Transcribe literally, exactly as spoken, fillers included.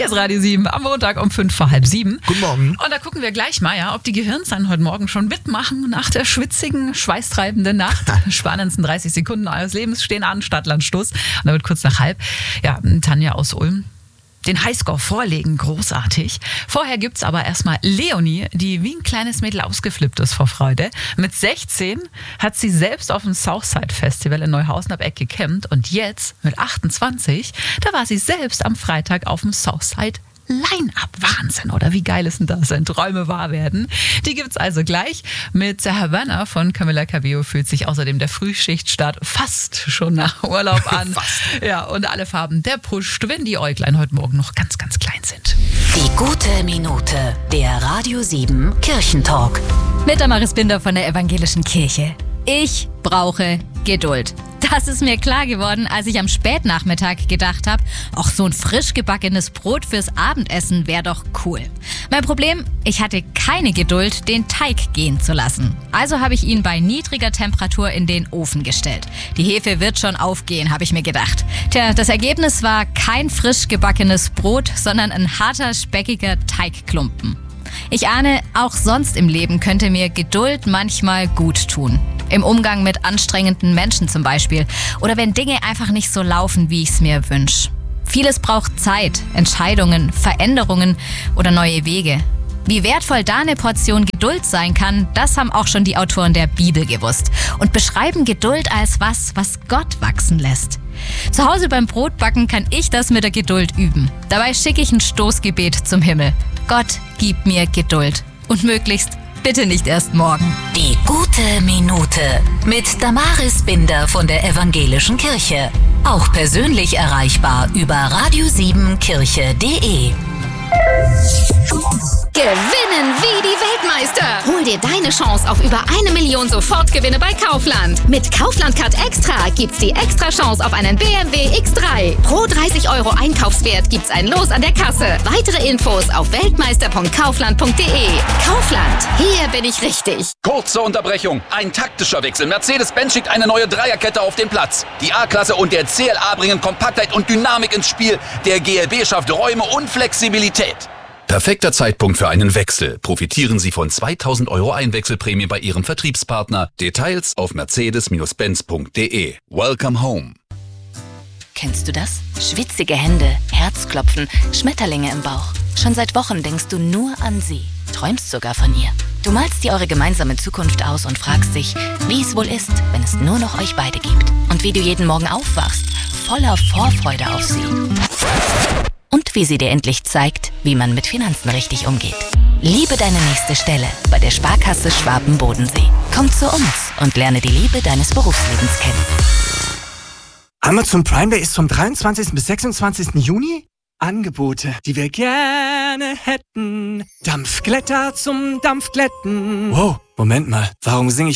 Hier ist Radio sieben am Montag um fünf vor halb sieben. Guten Morgen. Und da gucken wir gleich mal, ja, ob die Gehirnzellen heute Morgen schon mitmachen nach der schwitzigen, schweißtreibenden Nacht. Spannendsten dreißig Sekunden eures Lebens stehen an, Stadtlandstoß. Und da wird kurz nach halb, ja, Tanja aus Ulm den Highscore vorlegen, großartig. Vorher gibt's aber erstmal Leonie, die wie ein kleines Mädel ausgeflippt ist vor Freude. Mit sechzehn hat sie selbst auf dem Southside Festival in Neuhausen ab Eck gecampt und jetzt mit achtundzwanzig, da war sie selbst am Freitag auf dem Southside Line-Up. Wahnsinn, oder? Wie geil ist denn das, wenn Träume wahr werden? Die gibt's also gleich. Mit Havana von Camila Cabello fühlt sich außerdem der Frühschichtstart fast schon nach Urlaub an. Fast. Ja, und alle Farben der pusht, wenn die Äuglein heute Morgen noch ganz, ganz klein sind. Die gute Minute, der Radio sieben Kirchentalk. Mit Damaris Binder von der Evangelischen Kirche. Ich brauche Geduld. Das ist mir klar geworden, als ich am Spätnachmittag gedacht habe, ach, so ein frisch gebackenes Brot fürs Abendessen wäre doch cool. Mein Problem, ich hatte keine Geduld, den Teig gehen zu lassen. Also habe ich ihn bei niedriger Temperatur in den Ofen gestellt. Die Hefe wird schon aufgehen, habe ich mir gedacht. Tja, das Ergebnis war kein frisch gebackenes Brot, sondern ein harter, speckiger Teigklumpen. Ich ahne, auch sonst im Leben könnte mir Geduld manchmal gut tun. Im Umgang mit anstrengenden Menschen zum Beispiel. Oder wenn Dinge einfach nicht so laufen, wie ich es mir wünsche. Vieles braucht Zeit, Entscheidungen, Veränderungen oder neue Wege. Wie wertvoll da eine Portion Geduld sein kann, das haben auch schon die Autoren der Bibel gewusst. Und beschreiben Geduld als was, was Gott wachsen lässt. Zu Hause beim Brotbacken kann ich das mit der Geduld üben. Dabei schicke ich ein Stoßgebet zum Himmel. Gott, gib mir Geduld. Und möglichst bitte nicht erst morgen. Die gute Minute mit Damaris Binder von der Evangelischen Kirche. Auch persönlich erreichbar über radio sieben kirche punkt de. Gewinnen wie die Weltmeister! Hol dir deine Chance auf über eine Million Sofortgewinne bei Kaufland. Mit Kaufland Card Extra gibt's die extra Chance auf einen B M W X drei. Pro dreißig Euro Einkaufswert gibt's ein Los an der Kasse. Weitere Infos auf weltmeister punkt kaufland punkt de. Kaufland, hier bin ich richtig. Kurze Unterbrechung, ein taktischer Wechsel. Mercedes-Benz schickt eine neue Dreierkette auf den Platz. Die A-Klasse und der C L A bringen Kompaktheit und Dynamik ins Spiel. Der G L B schafft Räume und Flexibilität. Perfekter Zeitpunkt für einen Wechsel. Profitieren Sie von zweitausend Euro Einwechselprämie bei Ihrem Vertriebspartner. Details auf mercedes benz punkt de. Welcome home. Kennst du das? Schwitzige Hände, Herzklopfen, Schmetterlinge im Bauch. Schon seit Wochen denkst du nur an sie. Träumst sogar von ihr. Du malst dir eure gemeinsame Zukunft aus und fragst dich, wie es wohl ist, wenn es nur noch euch beide gibt. Und wie du jeden Morgen aufwachst, voller Vorfreude auf sie. Und wie sie dir endlich zeigt, wie man mit Finanzen richtig umgeht. Liebe deine nächste Stelle bei der Sparkasse Schwaben-Bodensee. Komm zu uns und lerne die Liebe deines Berufslebens kennen. Amazon Prime Day ist vom dreiundzwanzigsten bis sechsundzwanzigsten Juni. Angebote, die wir gerne hätten. Dampfglätter zum Dampfglätten. Wow, Moment mal, warum singe ich